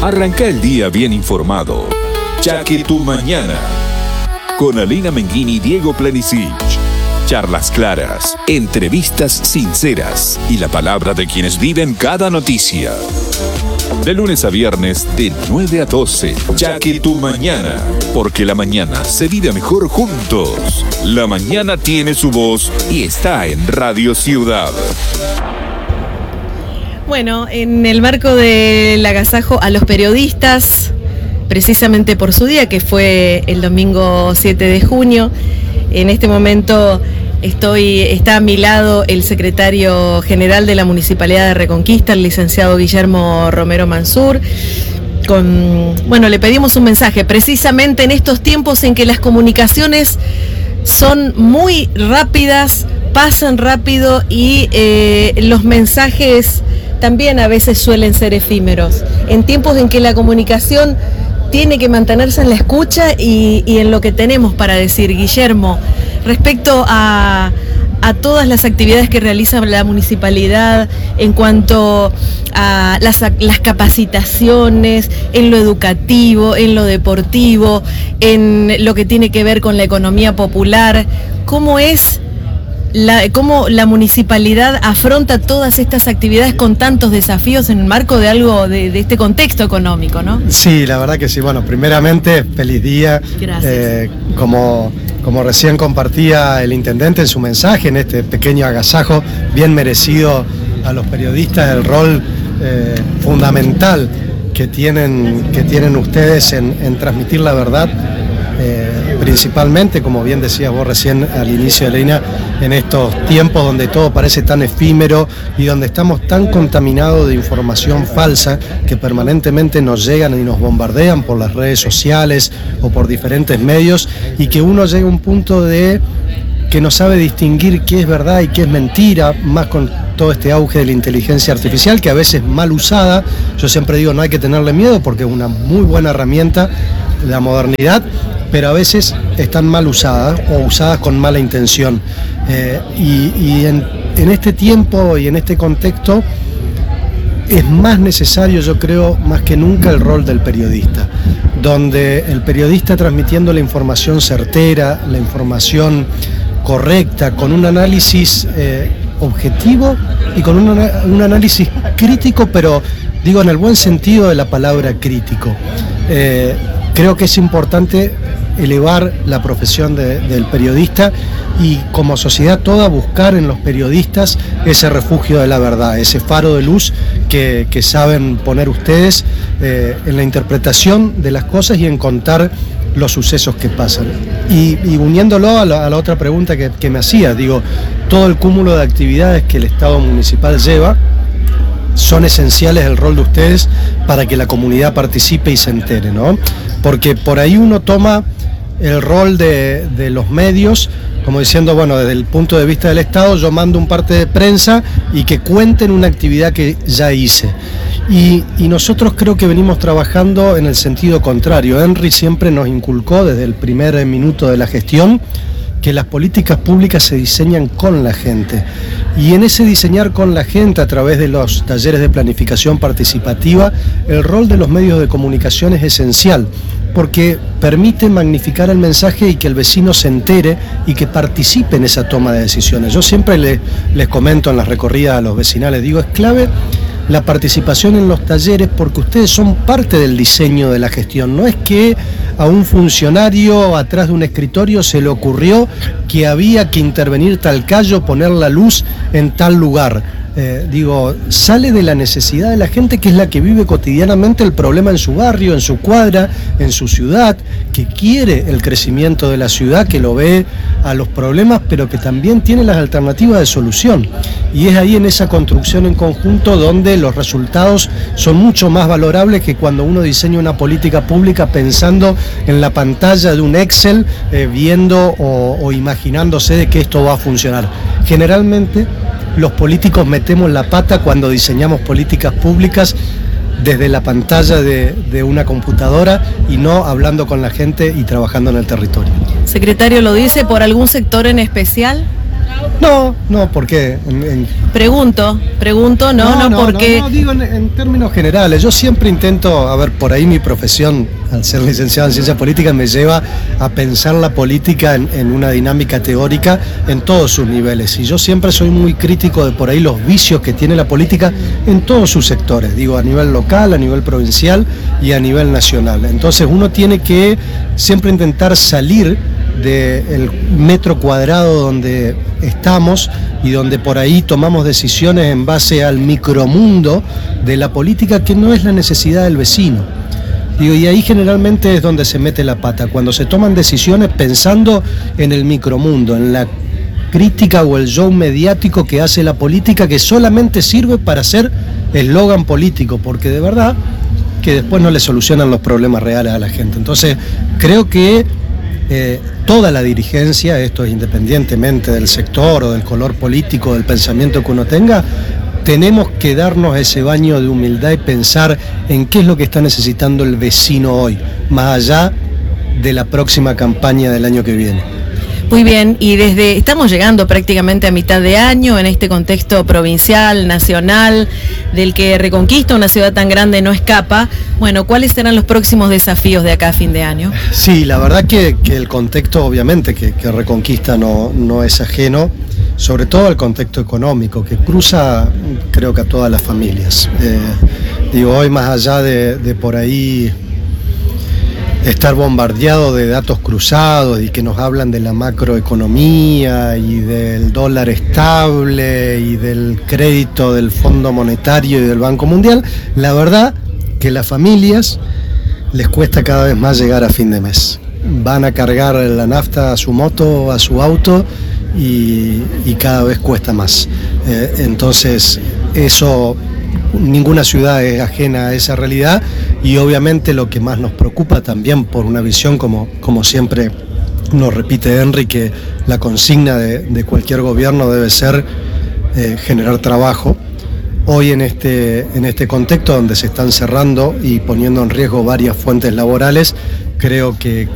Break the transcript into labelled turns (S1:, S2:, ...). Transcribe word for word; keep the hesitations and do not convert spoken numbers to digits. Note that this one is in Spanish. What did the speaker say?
S1: Arranca el día bien informado. Chaque tu mañana. Con Alina Menguini y Diego Plenicic. Charlas claras, entrevistas sinceras y la palabra de quienes viven cada noticia. De lunes a viernes, de nueve a doce. Chaque tu mañana. Porque la mañana se vive mejor juntos. La mañana tiene su voz y está en Radio Ciudad.
S2: Bueno, en el marco del agasajo a los periodistas, precisamente por su día, que fue el domingo siete de junio, en este momento estoy, está a mi lado el secretario general de la Municipalidad de Reconquista, el licenciado Guillermo Romero Mansur. Con, bueno, le pedimos un mensaje, precisamente en estos tiempos en que las comunicaciones son muy rápidas, pasan rápido y eh, los mensajes también a veces suelen ser efímeros. En tiempos en que la comunicación tiene que mantenerse en la escucha y, y en lo que tenemos para decir. Guillermo, respecto a, a todas las actividades que realiza la municipalidad en cuanto a las, las capacitaciones, en lo educativo, en lo deportivo, en lo que tiene que ver con la economía popular, ¿cómo es La, cómo la municipalidad afronta todas estas actividades con tantos desafíos en el marco de algo de, de este contexto económico, ¿no?
S3: Sí, la verdad que sí. Bueno, primeramente, feliz día.
S2: Gracias.
S3: Eh, como, como recién compartía el intendente en su mensaje, en este pequeño agasajo bien merecido a los periodistas, el rol eh, fundamental que tienen, que tienen ustedes en, en transmitir la verdad. Eh, principalmente, como bien decías vos recién al inicio, Elena, en estos tiempos donde todo parece tan efímero y donde estamos tan contaminados de información falsa que permanentemente nos llegan y nos bombardean por las redes sociales o por diferentes medios, y que uno llega a un punto de que no sabe distinguir qué es verdad y qué es mentira, más con todo este auge de la inteligencia artificial, que a veces mal usada. Yo siempre digo, no hay que tenerle miedo porque es una muy buena herramienta de la modernidad, pero a veces están mal usadas o usadas con mala intención. Eh, y y en, en este tiempo y en este contexto es más necesario, yo creo, más que nunca el rol del periodista, donde el periodista transmitiendo la información certera, la información correcta, con un análisis eh, objetivo y con un, un análisis crítico, pero digo en el buen sentido de la palabra crítico. Eh, creo que es importante elevar la profesión de, del periodista y como sociedad toda buscar en los periodistas ese refugio de la verdad, ese faro de luz que, que saben poner ustedes eh, en la interpretación de las cosas y en contar los sucesos que pasan. Y, y uniéndolo a la, a la otra pregunta que, que me hacía, digo, todo el cúmulo de actividades que el Estado municipal lleva son esenciales el rol de ustedes para que la comunidad participe y se entere, ¿no? Porque por ahí uno toma el rol de, de los medios como diciendo, bueno, desde el punto de vista del Estado yo mando un parte de prensa y que cuenten una actividad que ya hice. Y, y nosotros creo que venimos trabajando en el sentido contrario. Henry siempre nos inculcó desde el primer minuto de la gestión que las políticas públicas se diseñan con la gente. Y en ese diseñar con la gente a través de los talleres de planificación participativa, el rol de los medios de comunicación es esencial, porque permite magnificar el mensaje y que el vecino se entere y que participe en esa toma de decisiones. Yo siempre les, les comento en las recorridas a los vecinales, digo, es clave la participación en los talleres porque ustedes son parte del diseño de la gestión. No es que a un funcionario atrás de un escritorio se le ocurrió que había que intervenir tal callo, poner la luz en tal lugar. Eh, digo, sale de la necesidad de la gente, que es la que vive cotidianamente el problema en su barrio, en su cuadra, en su ciudad, que quiere el crecimiento de la ciudad, que lo ve a los problemas, pero que también tiene las alternativas de solución. Y es ahí en esa construcción en conjunto donde los resultados son mucho más valorables que cuando uno diseña una política pública pensando en la pantalla de un Excel, eh, viendo o, o imaginándose de que esto va a funcionar. Generalmente los políticos metemos la pata cuando diseñamos políticas públicas desde la pantalla de, de una computadora y no hablando con la gente y trabajando en el territorio.
S2: Secretario, ¿lo dice por algún sector en especial?
S3: No, no, ¿por qué? En, en...
S2: Pregunto, pregunto, no, no, no, no porque...
S3: No, no, digo en, en términos generales, yo siempre intento, a ver, por ahí mi profesión, al ser licenciado en Ciencias Políticas, me lleva a pensar la política en, en una dinámica teórica en todos sus niveles, y yo siempre soy muy crítico de por ahí los vicios que tiene la política en todos sus sectores, digo, a nivel local, a nivel provincial y a nivel nacional. Entonces uno tiene que siempre intentar salir del metro cuadrado donde estamos y donde por ahí tomamos decisiones en base al micromundo de la política, que no es la necesidad del vecino. Digo, y ahí generalmente es donde se mete la pata, cuando se toman decisiones pensando en el micromundo, en la crítica o el show mediático que hace la política, que solamente sirve para hacer eslogan político, porque de verdad que después no le solucionan los problemas reales a la gente. Entonces creo que Eh, toda la dirigencia, esto es independientemente del sector o del color político, del pensamiento que uno tenga, tenemos que darnos ese baño de humildad y pensar en qué es lo que está necesitando el vecino hoy, más allá de la próxima campaña del año que viene.
S2: Muy bien, y desde estamos llegando prácticamente a mitad de año en este contexto provincial, nacional, del que Reconquista, una ciudad tan grande, no escapa. Bueno, ¿cuáles serán los próximos desafíos de acá a fin de año?
S3: Sí, la verdad que, que el contexto, obviamente, que, que Reconquista no, no es ajeno, sobre todo el contexto económico, que cruza, creo que a todas las familias. Eh, digo, hoy más allá de, de por ahí estar bombardeado de datos cruzados y que nos hablan de la macroeconomía y del dólar estable y del crédito del Fondo Monetario y del Banco Mundial, la verdad que las familias les cuesta cada vez más llegar a fin de mes. Van a cargar la nafta a su moto, a su auto y, y cada vez cuesta más. Eh, entonces eso... Ninguna ciudad es ajena a esa realidad, y obviamente lo que más nos preocupa también, por una visión como, como siempre nos repite Henry, que la consigna de, de cualquier gobierno debe ser eh, generar trabajo. Hoy en este, en este contexto donde se están cerrando y poniendo en riesgo varias fuentes laborales, creo que